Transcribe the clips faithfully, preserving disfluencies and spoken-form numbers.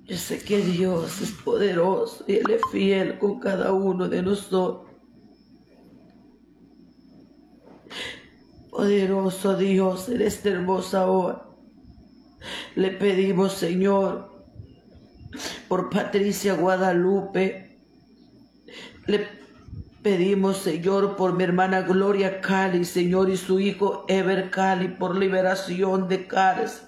Yo sé que Dios es poderoso y Él es fiel con cada uno de nosotros. Poderoso Dios, en esta hermosa hora le pedimos, Señor, por Patricia Guadalupe. Le pedimos, Señor, por mi hermana Gloria Cali, Señor, y su hijo Ever Cali, por liberación de cárcel.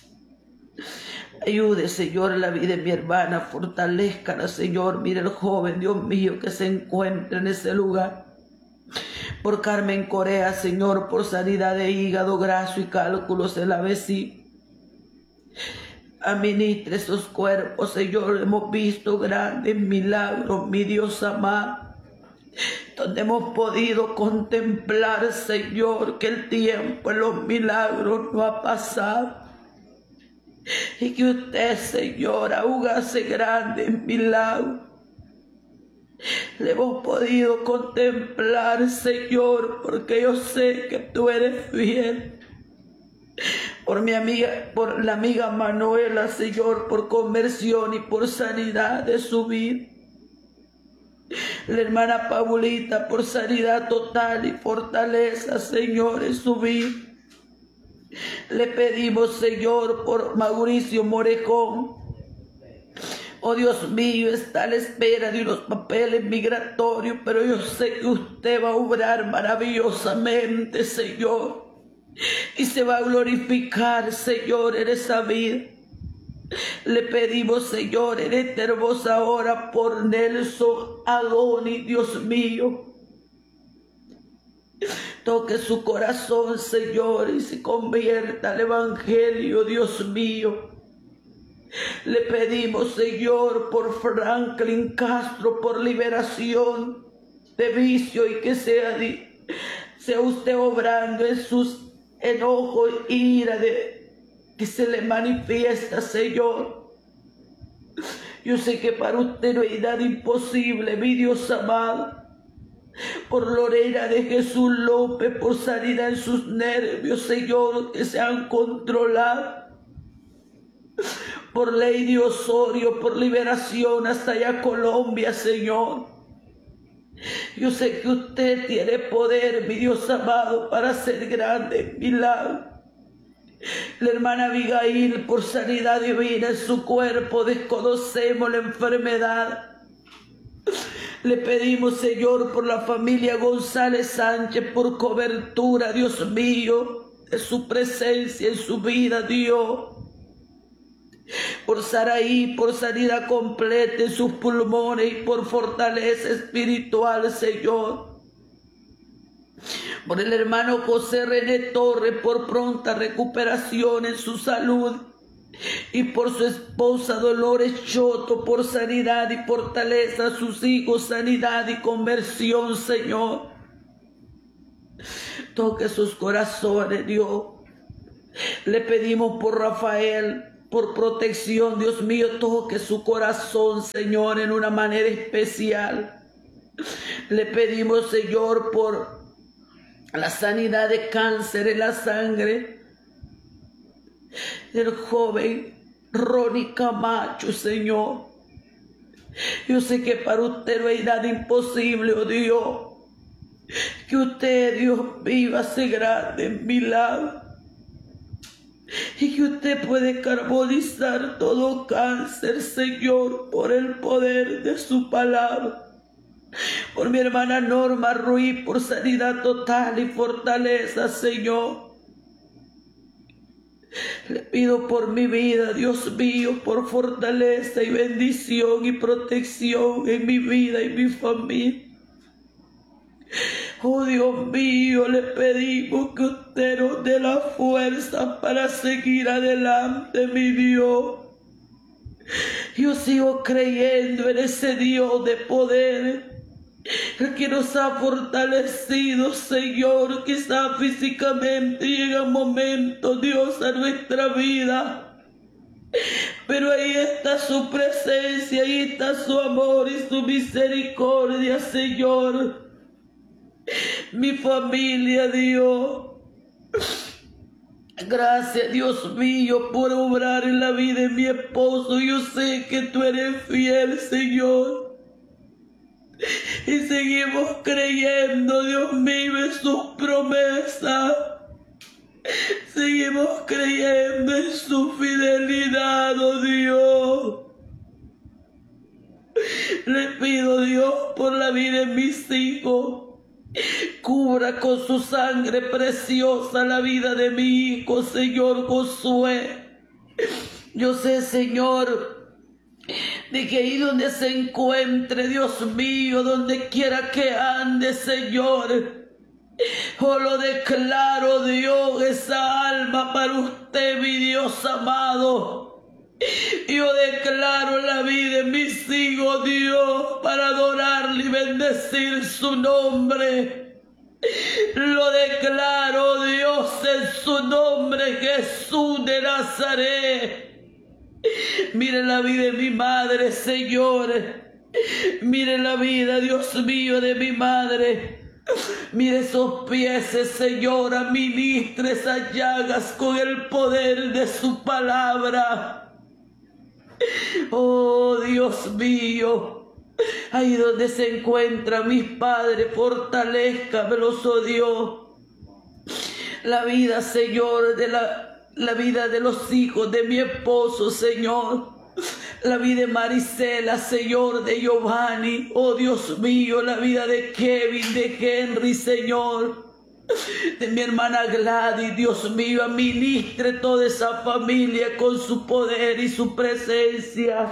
Ayude, Señor, la vida de mi hermana, fortalezcala, Señor. Mire el joven, Dios mío, que se encuentra en ese lugar. Por Carmen Corea, Señor, por sanidad de hígado graso y cálculos en la vesícula. Administre esos cuerpos, Señor. Hemos visto grandes milagros, mi Dios amado, donde hemos podido contemplar, Señor, que el tiempo en los milagros no ha pasado. Y que usted, Señor, aún hace grandes milagros. Le hemos podido contemplar, Señor, porque yo sé que tú eres fiel. Por mi amiga, por la amiga Manuela, Señor, por conversión y por sanidad de su vida. La hermana Paulita, por sanidad total y fortaleza, Señor, en su vida. Le pedimos, Señor, por Mauricio Morejón. Oh Dios mío, está a la espera de unos papeles migratorios, pero yo sé que usted va a obrar maravillosamente, Señor. Y se va a glorificar, Señor, en esa vida. Le pedimos, Señor, en esta hermosa hora por Nelson Adoni, Dios mío. Toque su corazón, Señor, y se convierta al Evangelio, Dios mío. Le pedimos, Señor, por Franklin Castro, por liberación de vicio, y que sea, sea usted obrando en sus enojos e ira de, que se le manifiesta, Señor. Yo sé que para usted no hay nada imposible, mi Dios amado. Por Lorena de Jesús López, por sanidad en sus nervios, Señor, que se han controlado. Por Lady Osorio, por liberación hasta allá Colombia, Señor. Yo sé que usted tiene poder, mi Dios amado, para hacer grandes milagros. La hermana Abigail, por sanidad divina en su cuerpo, desconocemos la enfermedad. Le pedimos, Señor, por la familia González Sánchez, por cobertura, Dios mío, de su presencia en su vida, Dios. Por Saraí, por sanidad completa en sus pulmones y por fortaleza espiritual, Señor. Por el hermano José René Torres, por pronta recuperación en su salud. Y por su esposa Dolores Choto, por sanidad y fortaleza a sus hijos, sanidad y conversión, Señor. Toque sus corazones, Dios. Le pedimos por Rafael, por protección, Dios mío, toque su corazón, Señor, en una manera especial. Le pedimos, Señor, por la sanidad de cáncer en la sangre del joven Ronnie Camacho, Señor. Yo sé que para usted no hay nada imposible, oh Dios. Que usted, Dios mío, hace grandes milagros. Y que usted puede carbonizar todo cáncer, Señor, por el poder de su palabra. Por mi hermana Norma Ruiz, por sanidad total y fortaleza, Señor. Le pido por mi vida, Dios mío, por fortaleza y bendición y protección en mi vida y mi familia. Oh Dios mío, le pedimos que usted nos dé la fuerza para seguir adelante, mi Dios. Yo sigo creyendo en ese Dios de poder, el que nos ha fortalecido, Señor. Quizá físicamente llega un momento, Dios, a nuestra vida, pero ahí está su presencia, ahí está su amor y su misericordia, Señor. Mi familia, Dios, Gracias, Dios mío, por obrar en la vida de mi esposo. Yo sé que tú eres fiel, Señor. Y seguimos creyendo, Dios mío, en sus promesas. Seguimos creyendo en su fidelidad, oh Dios. Le pido, Dios, por la vida de mis hijos. Cubra con su sangre preciosa la vida de mi hijo, Señor Josué. Yo sé, Señor, de que ahí donde se encuentre, Dios mío, donde quiera que ande, Señor, oh, lo declaro, Dios, esa alma para usted, mi Dios amado. Yo declaro la vida de mis hijos, Dios, para adorarle y bendecir su nombre. Lo declaro, Dios, en su nombre, Jesús de Nazaret. Mire la vida de mi madre, Señor. Mire la vida, Dios mío, de mi madre. Mire esos pies, Señor, administre esas llagas con el poder de su palabra. Oh, Dios mío, ahí donde se encuentran mis padres, fortalezcamelos, oh Dios. La vida, Señor, de la, la vida de los hijos de mi esposo, Señor. La vida de Marisela, Señor, de Giovanni, oh Dios mío, la vida de Kevin, de Henry, Señor. De mi hermana Gladys, Dios mío, administre toda esa familia con su poder y su presencia.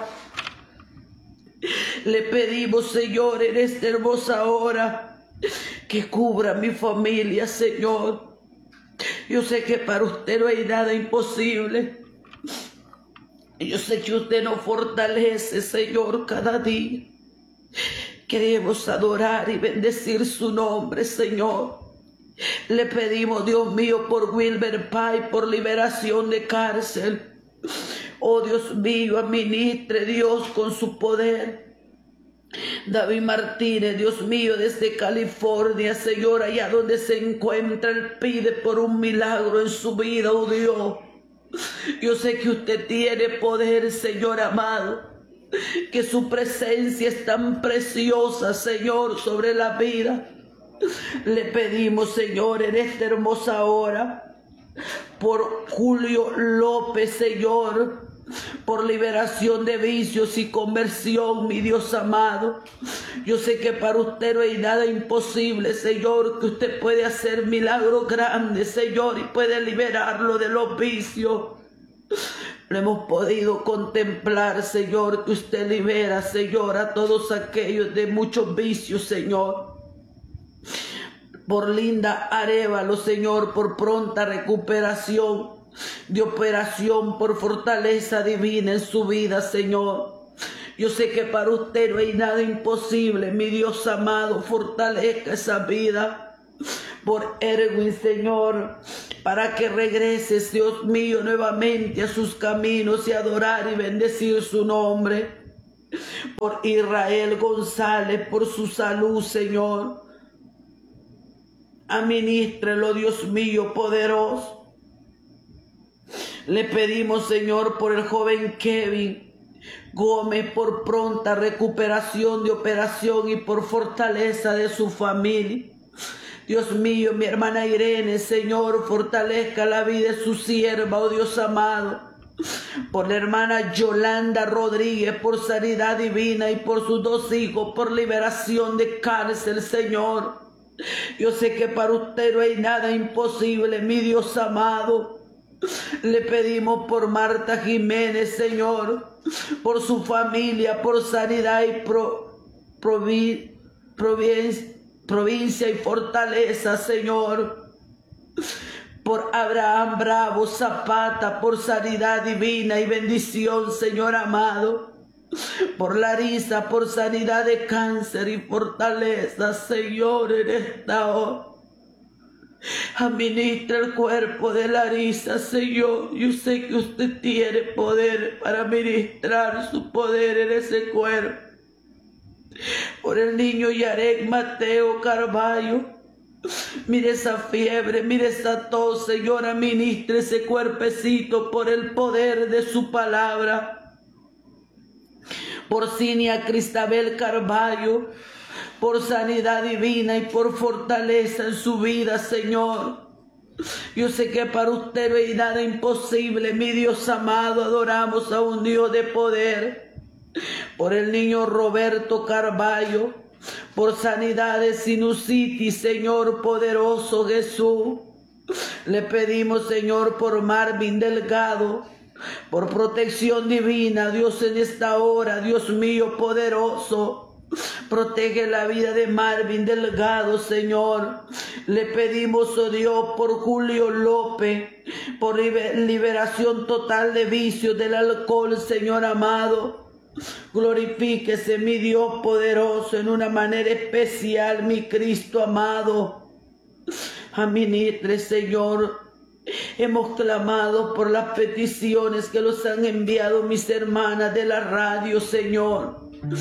Le pedimos, Señor, en esta hermosa hora, que cubra mi familia, Señor. Yo sé que para usted no hay nada imposible. Yo sé que usted nos fortalece, Señor, cada día. Queremos adorar y bendecir su nombre, Señor. Le pedimos, Dios mío, por Wilber Pai, por liberación de cárcel. Oh, Dios mío, administre, Dios, con su poder. David Martínez, Dios mío, desde California, Señor, allá donde se encuentra, Él pide por un milagro en su vida, oh Dios. Yo sé que usted tiene poder, Señor amado, que su presencia es tan preciosa, Señor, sobre la vida. Le pedimos, Señor, en esta hermosa hora, por Julio López, Señor, por liberación de vicios y conversión, mi Dios amado. Yo sé que para usted no hay nada imposible, Señor, que usted puede hacer milagros grandes, Señor, y puede liberarlo de los vicios. Lo hemos podido contemplar, Señor, que usted libera, Señor, a todos aquellos de muchos vicios, Señor. Por Linda Arevalo, Señor, por pronta recuperación de operación, por fortaleza divina en su vida, Señor. Yo sé que para usted no hay nada imposible, mi Dios amado, fortalezca esa vida. Por Erwin, Señor, para que regreses, Dios mío, nuevamente a sus caminos y adorar y bendecir su nombre. Por Israel González, por su salud, Señor. Administrelo, Dios mío, poderoso. Le pedimos, Señor, por el joven Kevin Gómez, por pronta recuperación de operación y por fortaleza de su familia. Dios mío, mi hermana Irene, Señor, fortalezca la vida de su sierva, oh Dios amado. Por la hermana Yolanda Rodríguez, por sanidad divina, y por sus dos hijos, por liberación de cárcel, Señor. Yo sé que para usted no hay nada imposible, mi Dios amado. Le pedimos por Marta Jiménez, Señor, por su familia, por sanidad y pro, provi, provincia, provincia y fortaleza, Señor. Por Abraham Bravo Zapata, por sanidad divina y bendición, Señor amado. Por Larisa, por sanidad de cáncer y fortaleza, Señor, en esta hora. Administra el cuerpo de Larisa, Señor. Yo sé que usted tiene poder para administrar su poder en ese cuerpo. Por el niño Yarek Mateo Carballo, Mire esa fiebre, mire esa tos, Señor, ministre ese cuerpecito por el poder de su palabra. Por Cinia Cristabel Carballo, por sanidad divina y por fortaleza en su vida, Señor. Yo sé que para usted no hay nada imposible, mi Dios amado. Adoramos a un Dios de poder. Por el niño Roberto Carballo, por sanidad de sinusitis, Señor poderoso Jesús. Le pedimos, Señor, por Marvin Delgado, por protección divina, Dios, en esta hora, Dios mío poderoso. Protege la vida de Marvin Delgado, Señor. Le pedimos, oh Dios, por Julio López, por liberación total de vicios del alcohol, Señor amado. Glorifíquese, mi Dios poderoso, en una manera especial, mi Cristo amado. Administre, Señor. Hemos clamado por las peticiones que los han enviado mis hermanas de la radio, Señor.